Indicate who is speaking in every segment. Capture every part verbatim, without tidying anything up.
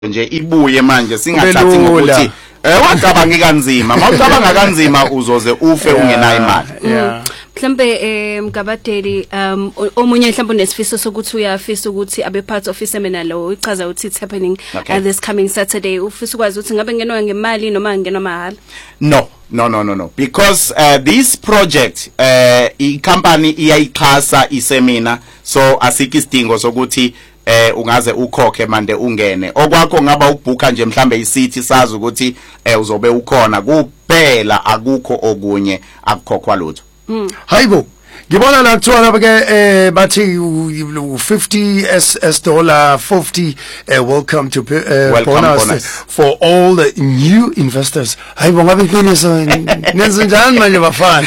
Speaker 1: nje ibuye manje singathathi ngokuthi eh wacabanga kanzima mawucabanga kanzima uzoze ufe ungenayo imali.
Speaker 2: Mhlambe eh Mgabadeli um omunye mhlambe unesifiso sokuthi uyafisa ukuthi abe part of iseminar lo ichaza ukuthi it's happening okay. uh, this coming Saturday ufisa ukwazi ukuthi ngabe ngenwa ngemali noma ngenwa mahala.
Speaker 1: No no no no no because uh, this project uh, I company iyayikhasa iseminar so asiki isidingo sokuthi eh ungaze ukhokhe manje ungene okwakho ngaba ukubhuka nje mhlambe isithi sazi ukuthi eh uzobe ukhona kuphela akukho okunye akukhokhwa lutho.
Speaker 3: Hayibo ngibona la kuthiwa lapha ke eh bathi fifty S dollar fifty uh, welcome to uh,
Speaker 1: welcome
Speaker 3: bonus,
Speaker 1: bonus
Speaker 3: for all the new investors. Hayibo ngabe iqiniso nenze njani manje bafana?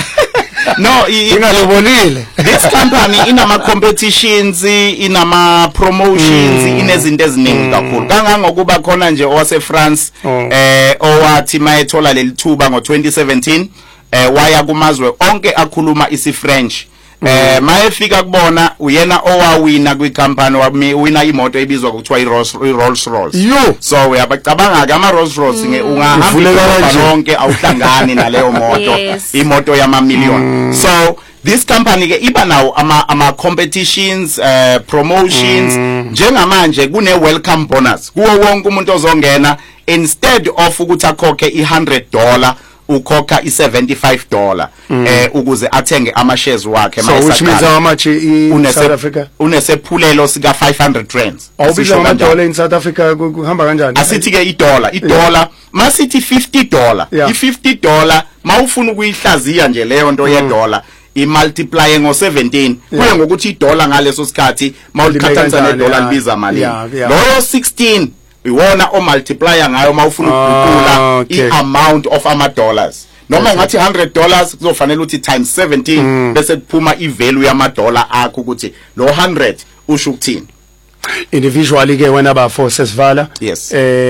Speaker 1: No,
Speaker 3: ingalobonile.
Speaker 1: This company inama competitions, inama promotions, mm. inezinto eziningi kakhulu. Kangangokuba khona nje owase France oh. eh owathi mayethola lelithuba ngo twenty seventeen eh waya kumazwe onke akhuluma isi French. Mm. Eh mayefika kubona uyena owawina kwi company wami wina imoto ebizwa ukuthiwa i Rolls Rolls Royce. So uyabacabanga ke ama Rolls Royce nge ungahamba lonke awuhlangani naleyo moto
Speaker 2: yes.
Speaker 1: imoto yama million. Mm. So this company ke iba nawo ama ama competitions uh, promotions mm. njengamanje kune welcome bonus kuwo wonke umuntu ozongena instead of ukuthi akhokhe i one hundred dollar ukhokha i seventy-five dollar mm. eh ukuze athenge ama shares wakhe
Speaker 3: so which means how much in South Africa
Speaker 1: unesephulelo sika five hundred rands
Speaker 3: awubiza ama dollar in South Africa kuhamba kanjani
Speaker 1: asithi ke i dollar i dollar masithi fifty dollar
Speaker 3: yeah.
Speaker 1: i fifty dollar mawufuna ukuyihlaziya nje leyo nto ye dollar I multiply ngo seventeen kuye ngokuthi i dollar ngaleso sikhathi mawulikhathanisa ne dollar libiza mali lo sixteen iwona o multiplier ngayo mawufuna ukukula I amount of ama dollars noma ngathi one hundred dollars kuzofanele uthi times seventeen mm. bese kuphuma I value yama dollar akho ukuthi lo one hundred usho ukuthini
Speaker 3: individually ke wena ba forces vala
Speaker 1: yes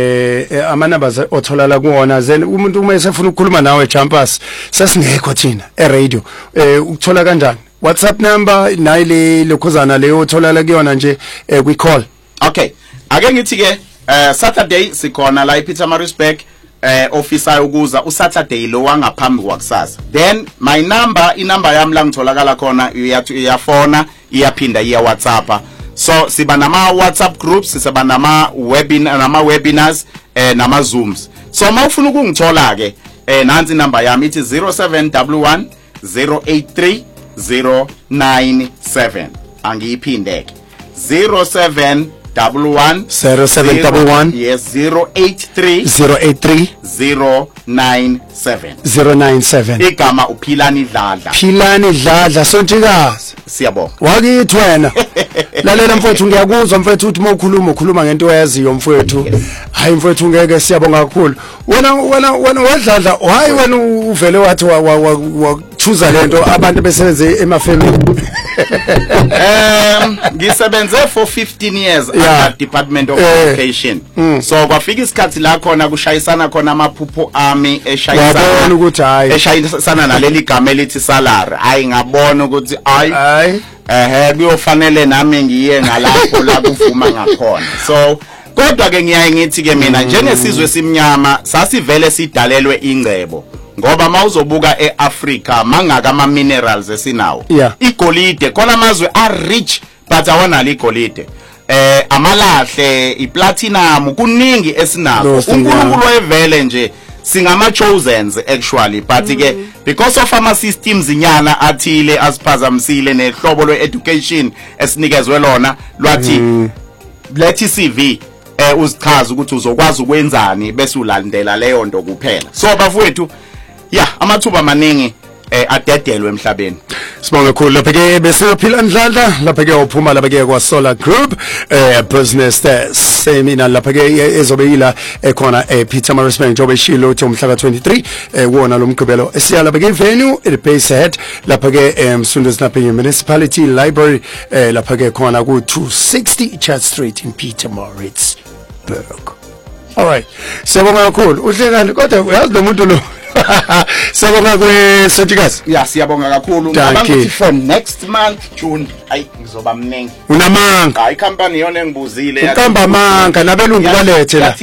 Speaker 3: eh ama numbers otholala kuona then umuntu uma esefuna ukukhuluma nawe Jumpers sasingekho thina e radio eh ukuthola kanjani WhatsApp number nayile lokhuzana leyo otholala kuyona nje kwi call.
Speaker 1: Okay ake ngithi ke Uh, Saturday sikhona la ePietermaritzburg uh, officer ukuza uSaturday lo wangaphambi kwakusasa then my number inumber yami la ngitholakala khona iyafona iyaphinda iya WhatsApp so siba nama WhatsApp groups siba nama webinar nama webinars eh nama Zooms so mawufuna ukungithola ke eh nansi inumber yami ithi zero seven one one zero eight three zero nine seven angiyiphinde zero seven double one
Speaker 3: zero seven double one
Speaker 1: yes zero eight three
Speaker 3: zero eight three
Speaker 1: zero nine seven
Speaker 3: zero nine seven
Speaker 1: igama uphilani Dladla
Speaker 3: Philani Dladla Sontikazi
Speaker 1: siyabonga
Speaker 3: wakithi wena lalela mfowethu ngiyakuzwa mfowethu uthi mawukhuluma ukhuluma ngento oyaziyo mfowethu hayi mfowethu ngeke siyabonga kakhulu wena wena wena wadladla hayi wena uvele wathi wa choose lento abantu besebenze emafamily
Speaker 1: um ngisebenze for fifteen years
Speaker 3: yeah.
Speaker 1: at Department of uh, Education mm. so kwafika isikhathi la khona kushayisana khona amaphupho ami eshayisana
Speaker 3: ukuthi hayi
Speaker 1: eshayisana naleli gama elithi salary hayi ngabona ukuthi hayi
Speaker 3: hayi
Speaker 1: ehe kuyofanele nami ngiye ngalapho la kuvuma ngakhona so kodwa ke ngiyaye ngithi ke mina njengesizwe simnyama sasivele sidalelwe ingcebo ngoba mawuzobuka eAfrica mangaka ama minerals esinawo
Speaker 3: yeah.
Speaker 1: igolide khona amazwe are rich but awona ligolide eh amalahle iplatinum kuningi esinako uNkulunkulu oyevele nje singama chosens actually but mm. ke because of ama systems inyana athile asiphazamisile nehlobo lwe education esinikezwe lona lwathi mm. lethi C V eh uzichaza ukuthi uzokwazi ukwenzani bese ulandela leyo nto kuphela so bafowethu yeah amathuba maningi eh adedelwe emhlabeni
Speaker 3: sibonga kakhulu lapha ke bese Philani Dladla lapha ke uphuma lapha ke kwa Solar Group eh business seminar lapha ke ezobe yila ekhona ePietermaritzburg njobe shilo uthi umhla twenty-three eh wona lo mgqibelo esiya lapha ke venue it pays ahead lapha ke emsunduz lapha municipality library eh lapha ke khona ku two sixty Church Street in Pietermaritzburg. All right sibonga kakhulu uhlekani kodwa uyazi lo muntu lo Sabonga kwe Sotikazi.
Speaker 1: Yeah, siyabonga kakhulu. Ngicabanga ukuthi for next month June ayi ngizoba mningi.
Speaker 3: Unamanga.
Speaker 1: Hayi company yona engibuzile.
Speaker 3: Uqamba amanga nabelungu balethe la.